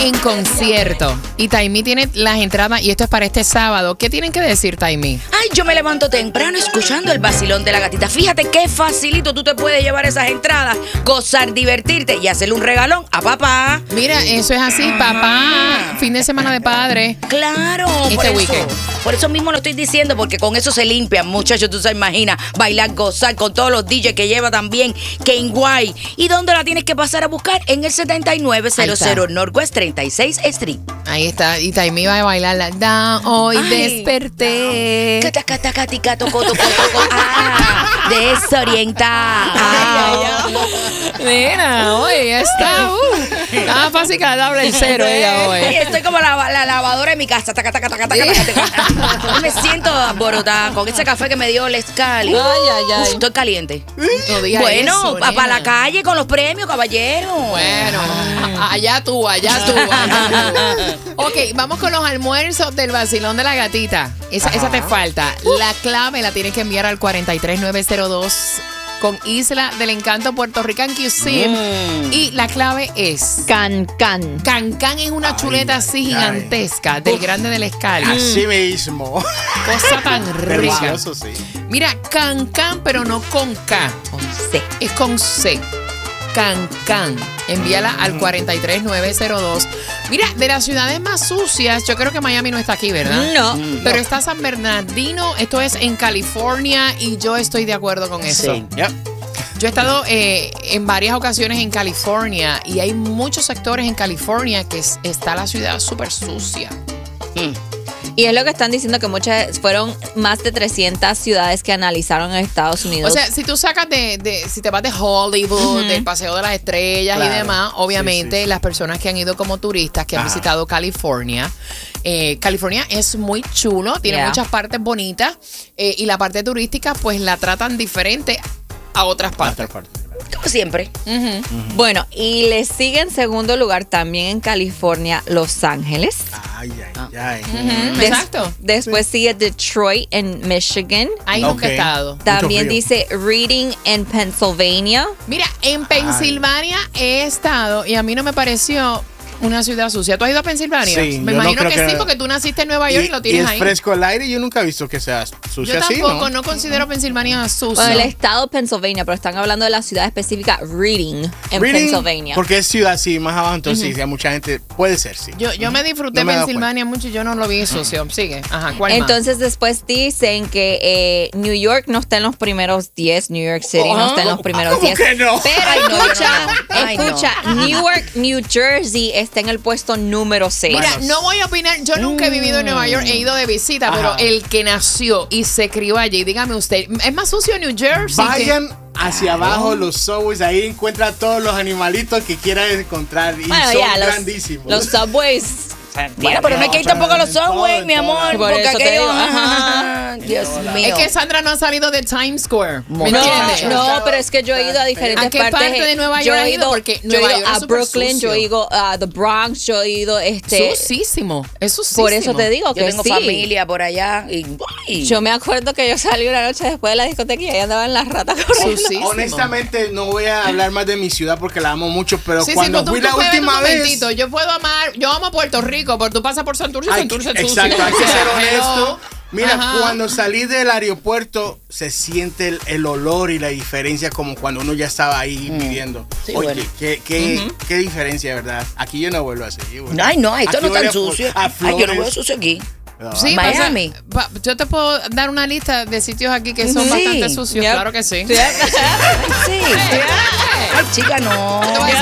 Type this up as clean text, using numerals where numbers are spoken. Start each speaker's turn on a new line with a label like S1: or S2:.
S1: en concierto y Taimi tiene las entradas y esto es para este sábado. ¿Qué tienen que decir, Taimi?
S2: Ay, yo me levanto temprano escuchando el vacilón de la gatita. Fíjate qué facilito tú te puedes llevar esas entradas, gozar, divertirte y hacerle un regalón a papá.
S1: Mira, eso es así, papá. Fin de semana de padre.
S2: Claro,
S1: weekend.
S2: Por eso mismo lo estoy diciendo, porque con eso se limpian, muchachos. Tú se imaginas bailar, gozar con todos los DJs que lleva también Kane White. ¿Y dónde la tienes que pasar a buscar? En el 7900 Northwest 36 Street.
S1: Ahí está. Y Taimi va a bailar la da, hoy desperté.
S2: Desorientada.
S1: Mira, hoy ya está. Nada fácil que la tabla el cero ella hoy.
S2: Estoy como la lavadora en mi casa. Me siento alborotada con ese café que me dio Les Cali.
S1: Ay.
S2: Estoy caliente.
S1: No digas
S2: Bueno,
S1: eso,
S2: para la
S1: nena.
S2: calle con los premios, caballero.
S1: Bueno, allá tú. Ok, vamos con los almuerzos del vacilón de la gatita. Esa te falta. La clave la tienes que enviar al 43902 con Isla del Encanto Puerto Rican QC. Y la clave es
S3: Can-can.
S1: Can-can es una chuleta así gigantesca del Grande del Escali.
S4: Así mismo.
S1: Cosa tan rica.
S4: Delicioso, sí.
S1: Mira, can-can, pero no con K.
S3: Con C.
S1: Es con C. Can-can. Envíala al 43902. Mira, de las ciudades más sucias, yo creo que Miami no está aquí, ¿verdad?
S3: No.
S1: Pero está San Bernardino, esto es en California y yo estoy de acuerdo con eso.
S2: Sí.
S4: Yep.
S1: Yo he estado en varias ocasiones en California y hay muchos sectores en California que está la ciudad súper sucia.
S3: Y es lo que están diciendo, que fueron más de 300 ciudades que analizaron en Estados Unidos.
S1: O sea, si tú sacas si te vas de Hollywood, del Paseo de las Estrellas y demás, obviamente
S4: Sí.
S1: las personas que han ido como turistas, que han visitado California, California es muy chulo, tiene muchas partes bonitas y la parte turística pues la tratan diferente a otras partes.
S2: Como siempre.
S3: Bueno, y le sigue en segundo lugar también en California, Los Ángeles.
S4: Ay.
S1: Exacto.
S3: Después sigue Detroit en Michigan.
S1: Ahí nunca he
S4: Ok.
S1: estado.
S3: También
S4: frío.
S3: dice Reading en Pennsylvania.
S1: Mira, en Pensilvania he estado y a mí no me pareció una ciudad sucia. ¿Tú has ido a Pensilvania?
S4: Sí,
S1: Me
S4: yo no
S1: imagino
S4: creo
S1: que
S4: que-
S1: sí, porque tú naciste en Nueva York y, lo tienes
S4: es
S1: ahí.
S4: fresco el aire. Yo nunca he visto que sea sucia
S1: Yo
S4: así,
S1: tampoco,
S4: ¿no?
S1: no considero Pensilvania sucio.
S3: Bueno, el estado de Pennsylvania, pero están hablando de la ciudad específica Reading en
S4: Reading,
S3: Pennsylvania.
S4: Porque es ciudad así, más abajo, entonces sí, hay mucha gente. Puede ser, sí.
S1: Yo me disfruté
S4: No me he dado
S1: Pensilvania mucho y yo no lo vi sucio. Sigue. Ajá, ¿cuál más?
S3: Entonces después dicen que New York no está en los primeros 10, New York City no está en los primeros
S4: ¿Cómo
S3: 10.
S4: que no?
S3: Pero
S2: Ay, no,
S3: escucha,
S2: yo no. Ay, no.
S3: escucha, Newark, New Jersey está en el puesto número 6.
S1: Mira, no voy a opinar. Yo nunca he vivido en Nueva York, he ido de visita, pero el que nació y se crió allí, dígame usted, ¿es más sucio New Jersey?
S4: Vayan hacia abajo los subways, ahí encuentra todos los animalitos que quieran encontrar y
S3: Bueno,
S4: son
S3: ya,
S4: grandísimos.
S3: los subways.
S2: Bueno, pero no hay que ir tampoco a los subways, mi amor.
S3: Por
S2: Porque
S3: eso te
S2: aquello.
S3: digo,
S2: Ajá. Dios mío.
S1: Es que Sandra no ha salido de Times Square. ¿Me
S3: No,
S1: entiendes?
S3: no, pero es que yo he ido a diferentes
S1: ¿A qué
S3: partes.
S1: parte de Nueva
S3: Yo
S1: York
S3: he
S1: has ido?
S3: ido,
S1: Porque
S3: yo
S1: Nueva
S3: he ido
S1: York es
S3: a
S1: súper
S3: Brooklyn,
S1: sucio.
S3: yo he ido a The Bronx, yo he ido
S1: Sucísimo. Es sucísimo.
S3: Por eso te digo
S2: Yo
S3: que
S2: tengo
S3: sí.
S2: familia por allá y
S3: Yo me acuerdo que yo salí una noche después de la discoteca y ahí andaban las ratas corriendo.
S1: Sucísimo.
S4: Honestamente, no voy a hablar más de mi ciudad porque la amo mucho, pero
S1: Sí,
S4: cuando
S1: sí, tú
S4: fui la
S1: puedes ver
S4: última
S1: un
S4: vez.
S1: momentito. Yo amo Puerto Rico, pero tú pasas por Santurce y Santurce es sucio.
S4: Exacto, hay que ser
S1: Hello.
S4: honesto. Mira,
S1: Ajá.
S4: cuando salí del aeropuerto se siente el olor y la diferencia como cuando uno ya estaba ahí viviendo.
S2: Sí,
S4: Oye,
S2: bueno.
S4: qué diferencia, ¿verdad? Aquí yo no vuelvo así. Bueno.
S2: Ay, no, esto
S4: Aquí
S2: no es tan
S4: huele
S2: sucio.
S4: a
S2: Ay, yo no
S4: flores.
S2: veo sucio aquí.
S1: Sí,
S2: Miami.
S1: yo te puedo dar una lista de sitios aquí que son
S2: Sí.
S1: bastante sucios,
S3: Yep.
S1: claro que sí.
S2: Sí. Ay, chica, no.
S1: Yo te voy a decir